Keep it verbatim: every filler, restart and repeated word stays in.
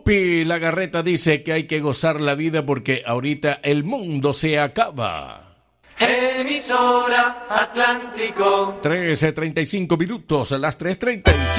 Pupi Lagarreta dice que hay que gozar la vida porque ahorita el mundo se acaba. Emisora Atlántico. trece treinta y cinco minutos, a las tres treinta y cinco.